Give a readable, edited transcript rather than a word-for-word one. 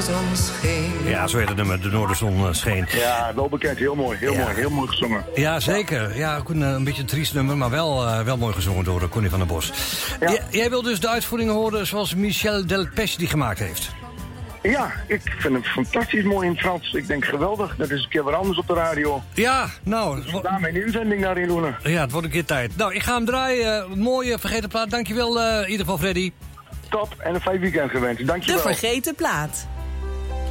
noorderzon scheen. Ja, zo heet het nummer, De Noorderzon scheen. Ja, wel bekend. Heel mooi. Heel mooi gezongen. Ja, zeker. Ja, ook een beetje een triest nummer, maar wel mooi gezongen door Connie van der Bos. Ja. Jij wil dus de uitvoeringen horen zoals Michel Delpech die gemaakt heeft? Ja, ik vind het fantastisch mooi in het Frans. Ik denk geweldig. Dat is een keer wat anders op de radio. Ja, nou... Dus vandaar mijn inzending daarin doen. Ja, het wordt een keer tijd. Nou, ik ga hem draaien. Mooie vergeten plaat. Dankjewel in ieder geval, Freddy. Top en een fijn weekend gewenst. Dankjewel. De vergeten plaat.